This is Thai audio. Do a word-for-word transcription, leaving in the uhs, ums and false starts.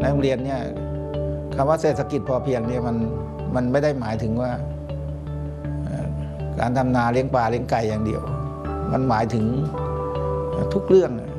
ในโรงเรียนเนี่ยคำว่าเศรษฐกิจพอเพียงเนี่ยมันมันไม่ได้หมายถึงว่าการทำนาเลี้ยงปลาเลี้ยงไก่อย่างเดียวมันหมายถึงทุกเรื่อง